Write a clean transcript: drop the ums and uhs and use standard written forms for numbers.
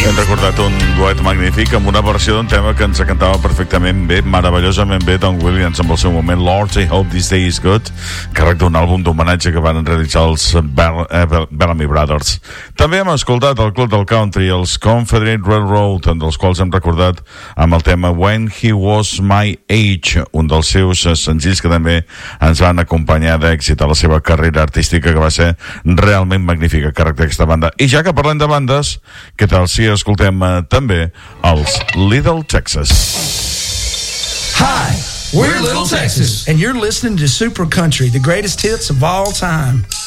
Hem recordat un duet magnífic amb una versió d'un tema que ens cantava perfectament bé, meravellosament bé, Don Williams amb el seu moment Lord, I Hope This Day Is Good, càrrec d'un àlbum d'homenatge que van realitzar els Bellamy Brothers. També hem escoltat el Club del Country, els Confederate Railroad, dels quals hem recordat amb el tema When He Was My Age, un dels seus senzills que també ens van acompanyar d'èxit a la seva carrera artística, que va ser realment magnífica, càrrec d'aquesta banda. I ja que parlem de bandes, què tal si escoltem també els Little Texas? Hi, we're Little Texas, and you're listening to Super Country, the greatest hits of all time.